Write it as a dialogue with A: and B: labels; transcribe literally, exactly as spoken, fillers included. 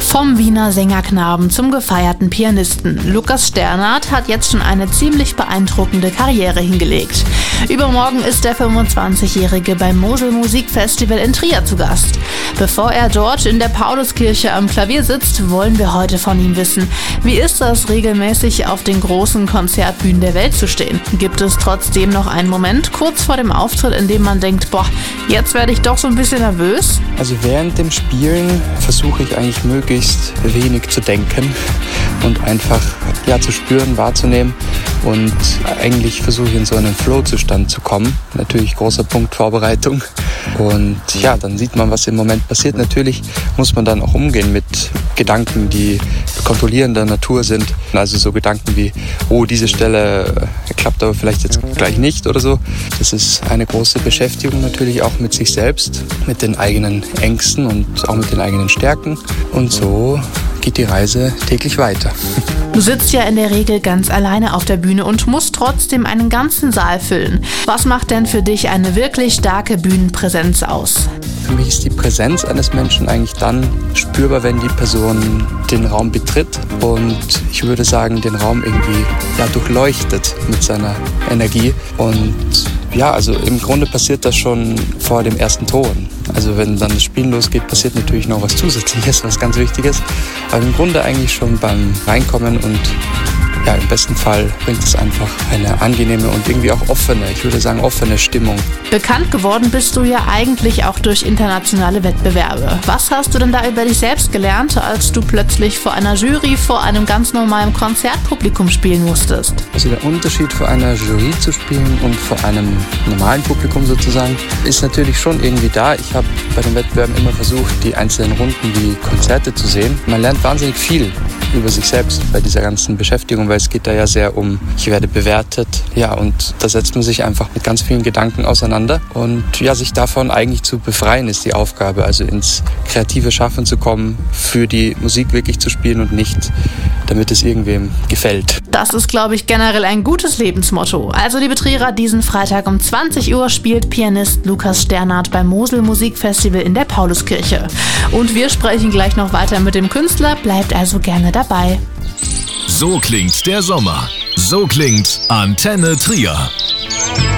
A: Vom Wiener Sängerknaben zum gefeierten Pianisten. Lukas Sternhardt hat jetzt schon eine ziemlich beeindruckende Karriere hingelegt. Übermorgen ist der fünfundzwanzigjährige beim Mosel Musikfestival in Trier zu Gast. Bevor er dort in der Pauluskirche am Klavier sitzt, wollen wir heute von ihm wissen: Wie ist das, regelmäßig auf den großen Konzertbühnen der Welt zu stehen? Gibt es trotzdem noch einen Moment kurz vor dem Auftritt, in dem man denkt, boah, jetzt werde ich doch so ein bisschen nervös?
B: Also während dem Spielen versuche ich eigentlich möglichst wenig zu denken und einfach ja, zu spüren, wahrzunehmen, und eigentlich versuche ich in so einen Flow-Zustand zu kommen. Natürlich großer Punkt Vorbereitung. Und ja, dann sieht man, was im Moment passiert. Natürlich muss man dann auch umgehen mit Gedanken, die kontrollierender Natur sind. Also so Gedanken wie, oh, diese Stelle klappt aber vielleicht jetzt gleich nicht oder so. Das ist eine große Beschäftigung natürlich auch mit sich selbst, mit den eigenen Ängsten und auch mit den eigenen Stärken. Und so geht die Reise täglich weiter.
A: Du sitzt ja in der Regel ganz alleine auf der Bühne und musst trotzdem einen ganzen Saal füllen. Was macht denn für dich eine wirklich starke Bühnenpräsenz aus?
B: Für mich ist die Präsenz eines Menschen eigentlich dann spürbar, wenn die Person den Raum betritt und ich würde sagen, den Raum irgendwie ja, durchleuchtet mit seiner Energie. Und ja, also im Grunde passiert das schon vor dem ersten Ton. Also wenn dann das Spielen losgeht, passiert natürlich noch was Zusätzliches, was ganz Wichtiges. Aber im Grunde eigentlich schon beim Reinkommen, und ja, im besten Fall bringt es einfach eine angenehme und irgendwie auch offene, ich würde sagen offene Stimmung.
A: Bekannt geworden bist du ja eigentlich auch durch internationale Wettbewerbe. Was hast du denn da über dich selbst gelernt, als du plötzlich vor einer Jury, vor einem ganz normalen Konzertpublikum spielen musstest?
B: Also der Unterschied, vor einer Jury zu spielen und vor einem normalen Publikum sozusagen, ist natürlich schon irgendwie da. Ich habe bei den Wettbewerben immer versucht, die einzelnen Runden wie Konzerte zu sehen. Man lernt wahnsinnig viel über sich selbst bei dieser ganzen Beschäftigung, weil es geht da ja sehr um, ich werde bewertet. Ja, und da setzt man sich einfach mit ganz vielen Gedanken auseinander. Und ja, sich davon eigentlich zu befreien, ist die Aufgabe. Also ins kreative Schaffen zu kommen, für die Musik wirklich zu spielen und nicht, damit es irgendwem gefällt.
A: Das ist, glaube ich, generell ein gutes Lebensmotto. Also, liebe Trierer, diesen Freitag um zwanzig Uhr spielt Pianist Lukas Sternhardt beim Mosel Musikfestival in der Pauluskirche. Und wir sprechen gleich noch weiter mit dem Künstler. Bleibt also gerne dabei.
C: So klingt der Sommer. So klingt Antenne Trier.